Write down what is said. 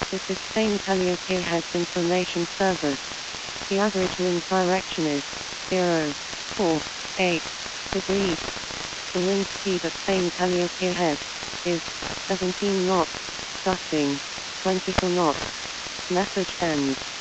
This is Spain Calliope heads information service. The average wind direction is 0.48 degrees. The wind speed at Spain Calliope heads is 17 knots, gusting 24 knots. Message ends.